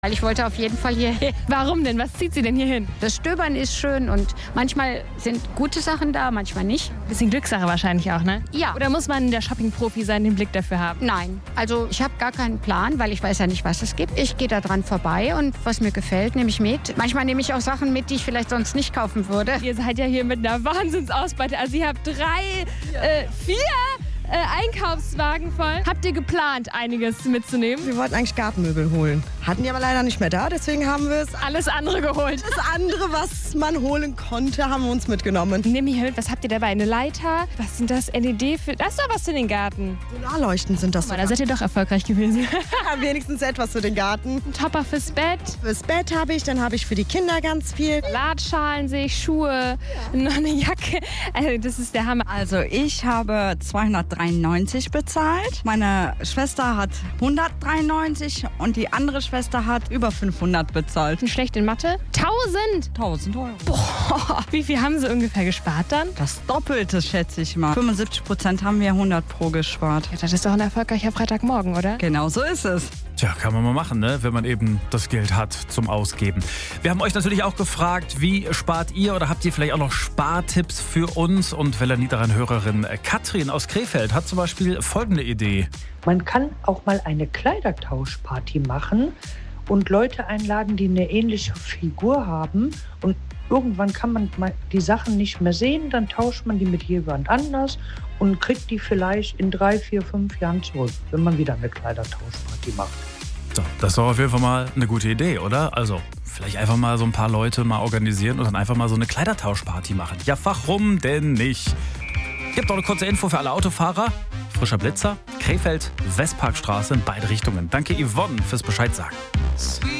Weil ich wollte auf jeden Fall hierher. Warum denn? Was zieht Sie denn hier hin? Das Stöbern ist schön und manchmal sind gute Sachen da, manchmal nicht. Bisschen Glückssache wahrscheinlich auch, ne? Ja. Oder muss man der Shopping-Profi sein, den Blick dafür haben? Nein, also ich habe gar keinen Plan, weil ich weiß ja nicht, was es gibt. Ich gehe da dran vorbei und was mir gefällt, nehme ich mit. Manchmal nehme ich auch Sachen mit, die ich vielleicht sonst nicht kaufen würde. Ihr seid ja hier mit einer Wahnsinnsausbeute. Also ihr habt vier Einkaufswagen voll. Habt ihr geplant, einiges mitzunehmen? Wir wollten eigentlich Gartenmöbel holen. Hatten die aber leider nicht mehr da, deswegen haben wir es. Alles andere geholt. Das andere, was man holen konnte, haben wir uns mitgenommen. Nimm mich mit, was habt ihr dabei? Eine Leiter? Was sind das? LED für. Das ist doch was für den Garten. Solarleuchten sind das. Guck mal, da seid ihr doch erfolgreich gewesen. Wenigstens etwas für den Garten. Ein Topper fürs Bett. Fürs Bett habe ich, dann habe ich für die Kinder ganz viel. Salatschalen sehe ich, Schuhe, noch eine Jacke. Also das ist der Hammer. Also ich habe 293 bezahlt. Meine Schwester hat 193 und die andere Schwester hat über 500 bezahlt. Bin schlecht in Mathe. 1000! 1000 Euro. Boah, wie viel haben sie ungefähr gespart dann? Das Doppelte, schätze ich mal. 75% haben wir 100 pro gespart. Ja, das ist doch ein erfolgreicher Freitagmorgen, oder? Genau so ist es. Tja, kann man mal machen, ne? Wenn man eben das Geld hat zum Ausgeben. Wir haben euch natürlich auch gefragt, wie spart ihr oder habt ihr vielleicht auch noch Spartipps für uns? Und Welle-Niederrhein-Hörerin Katrin aus Krefeld hat zum Beispiel folgende Idee. Man kann auch mal eine Kleidertauschparty machen und Leute einladen, die eine ähnliche Figur haben. Und irgendwann kann man mal die Sachen nicht mehr sehen, dann tauscht man die mit jemand anders und kriegt die vielleicht in 3, 4, 5 Jahren zurück, wenn man wieder eine Kleidertauschparty macht. So, das ist doch auf jeden Fall mal eine gute Idee, oder? Also, vielleicht einfach mal so ein paar Leute mal organisieren und dann einfach mal so eine Kleidertauschparty machen. Ja, warum denn nicht? Gibt noch eine kurze Info für alle Autofahrer. Frischer Blitzer, Krefeld, Westparkstraße in beide Richtungen. Danke Yvonne fürs Bescheid sagen.